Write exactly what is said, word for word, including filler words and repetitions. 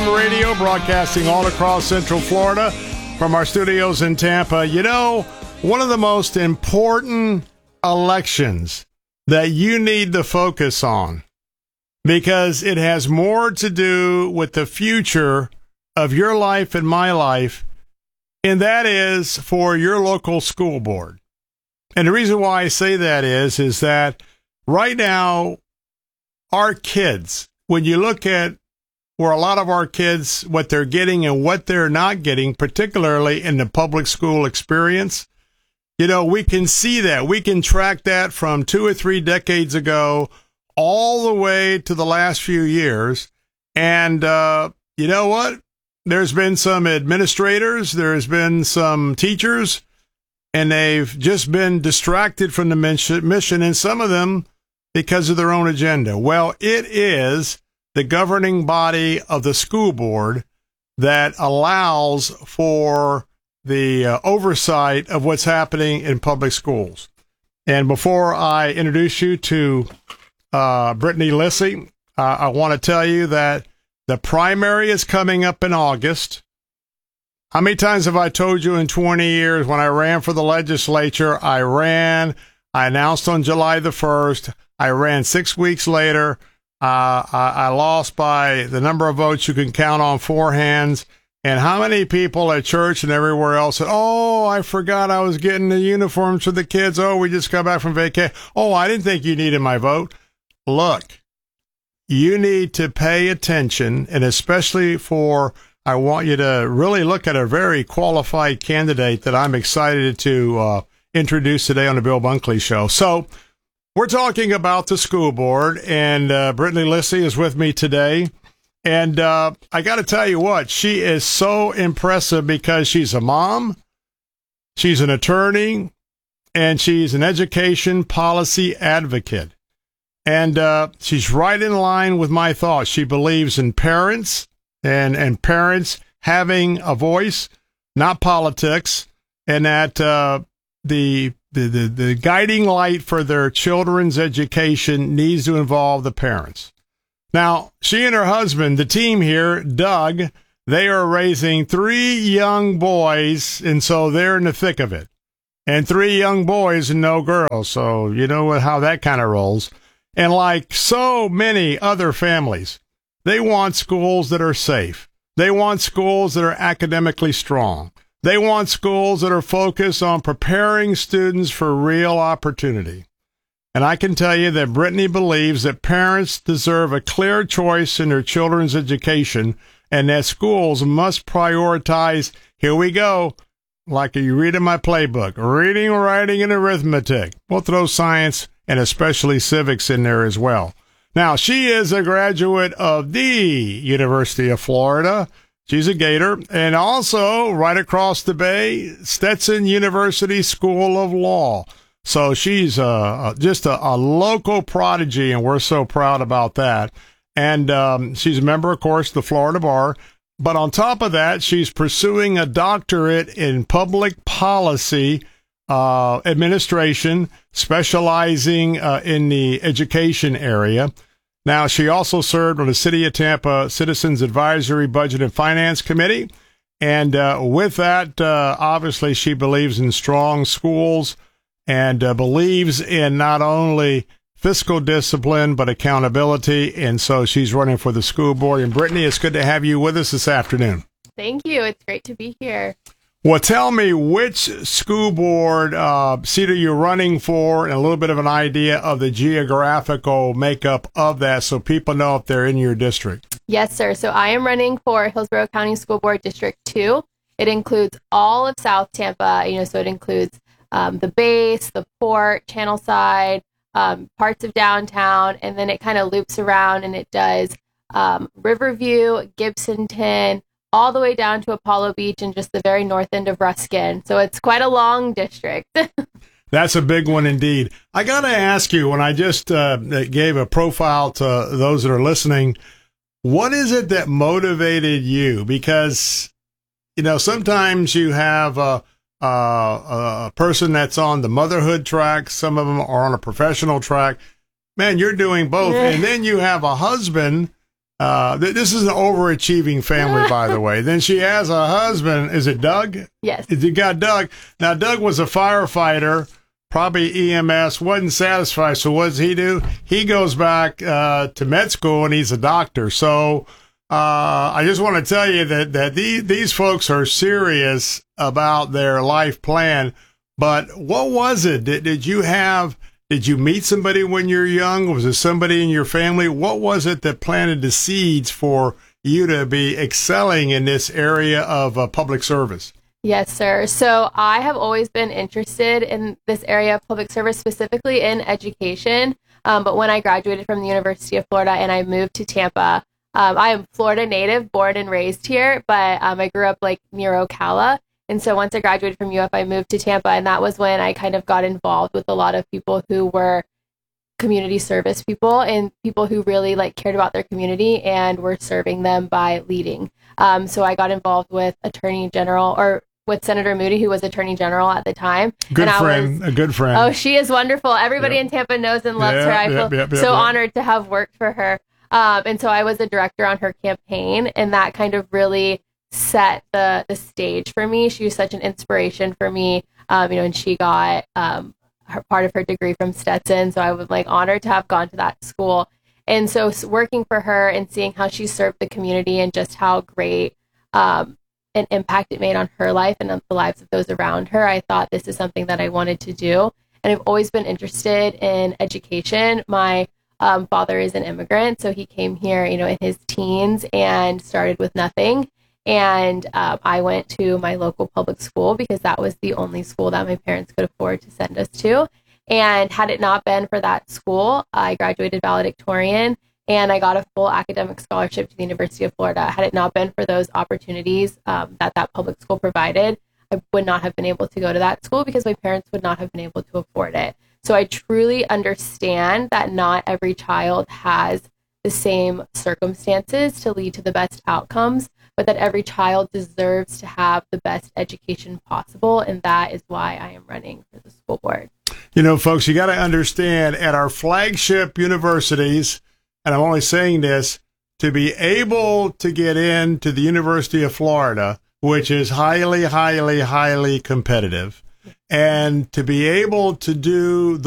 M Radio, broadcasting all across Central Florida from our studios in Tampa. You know, one of the most important elections that you need to focus on, because it has more to do with the future of your life and my life, and that is for your local school board. And the reason why I say that is, is that right now, our kids, when you look at where a lot of our kids, what they're getting and what they're not getting, particularly in the public school experience, you know, we can see that. We can track that from two or three decades ago all the way to the last few years. And uh, you know what? There's been some administrators, there's been some teachers, and they've just been distracted from the mission, and some of them because of their own agenda. Well, it is the governing body of the school board that allows for the uh, oversight of what's happening in public schools. And before I introduce you to uh, Brittany Lissy, uh, I want to tell you that the primary is coming up in August. How many times have I told you in twenty years when I ran for the legislature, I ran, I announced on July the first, I ran six weeks later, Uh, I, I lost by the number of votes you can count on four hands. And how many people at church and everywhere else said, oh, I forgot I was getting the uniforms for the kids. Oh, we just got back from vacation. Oh, I didn't think you needed my vote. Look, you need to pay attention, and especially for, I want you to really look at a very qualified candidate that I'm excited to uh, introduce today on the Bill Bunkley Show. So, we're talking about the school board, and uh, Brittany Lissy is with me today. And uh, I got to tell you what, she is so impressive because she's a mom, she's an attorney, and she's an education policy advocate. And uh, she's right in line with my thoughts. She believes in parents and, and parents having a voice, not politics, and that uh, the The, the, the guiding light for their children's education needs to involve the parents. Now, she and her husband, the team here, Doug, they are raising three young boys, and so they're in the thick of it. And three young boys and no girls, so you know how that kind of rolls. And like so many other families, they want schools that are safe. They want schools that are academically strong. They want schools that are focused on preparing students for real opportunity. And I can tell you that Brittany believes that parents deserve a clear choice in their children's education, and that schools must prioritize, here we go, like you read in my playbook, reading, writing, and arithmetic. We'll throw science and especially civics in there as well. Now, she is a graduate of the University of Florida. She's a Gator, and also right across the bay, Stetson University School of Law. So she's uh, just a, a local prodigy, and we're so proud about that. And um, she's a member, of course, of the Florida Bar. But on top of that, she's pursuing a doctorate in public policy uh, administration, specializing uh, in the education area. Now, she also served on the City of Tampa Citizens Advisory Budget and Finance Committee. And uh, with that, uh, obviously, she believes in strong schools and uh, believes in not only fiscal discipline, but accountability. And so she's running for the school board. And Brittany, it's good to have you with us this afternoon. Thank you. It's great to be here. Well, tell me, which school board uh, seat are you running for, and a little bit of an idea of the geographical makeup of that so people know if they're in your district. Yes, sir. So I am running for Hillsborough County School Board District two. It includes all of South Tampa, you know, so it includes um, the base, the port, Channelside, um, parts of downtown, and then it kind of loops around and it does um, Riverview, Gibsonton, all the way down to Apollo Beach and just the very north end of Ruskin. So it's quite a long district. That's a big one indeed. I got to ask you, when I just uh, gave a profile to those that are listening, what is it that motivated you? Because, you know, sometimes you have a, a, a person that's on the motherhood track. Some of them are on a professional track. Man, you're doing both. And then you have a husband Uh, th- this is an overachieving family, by the way. Then she has a husband. Is it Doug? Yes. You got Doug. Now, Doug was a firefighter, probably E M S, wasn't satisfied. So what does he do? He goes back uh, to med school, and he's a doctor. So uh, I just want to tell you that, that these, these folks are serious about their life plan. But what was it? Did, did you have... Did you meet somebody when you were young? Was it somebody in your family? What was it that planted the seeds for you to be excelling in this area of uh, public service? Yes, sir. So I have always been interested in this area of public service, specifically in education. Um, but when I graduated from the University of Florida and I moved to Tampa, um, I am Florida native, born and raised here, but um, I grew up like near Ocala. And so once I graduated from U F, I moved to Tampa, and that was when I kind of got involved with a lot of people who were community service people and people who really like cared about their community and were serving them by leading. Um, so I got involved with Attorney General or with Senator Moody, who was Attorney General at the time. Good and friend, was, a good friend. Oh, she is wonderful. Everybody Yep. in Tampa knows and loves Yep, her. I feel yep, yep, yep, so yep. honored to have worked for her. Um, and so I was a director on her campaign, and that kind of really set the the stage for me. She was such an inspiration for me, um, you know, and she got um, her part of her degree from Stetson. So I was like honored to have gone to that school. And so working for her and seeing how she served the community and just how great um, an impact it made on her life and on the lives of those around her, I thought this is something that I wanted to do. And I've always been interested in education. My um, father is an immigrant, so he came here, you know, in his teens and started with nothing. And um, I went to my local public school because that was the only school that my parents could afford to send us to. And had it not been for that school, I graduated valedictorian and I got a full academic scholarship to the University of Florida. Had it not been for those opportunities um, that that public school provided, I would not have been able to go to that school because my parents would not have been able to afford it. So I truly understand that not every child has the same circumstances to lead to the best outcomes, but that every child deserves to have the best education possible. And that is why I am running for the school board. You know, folks, you got to understand at our flagship universities, and I'm only saying this, to be able to get into the University of Florida, which is highly, highly, highly competitive, and to be able to do the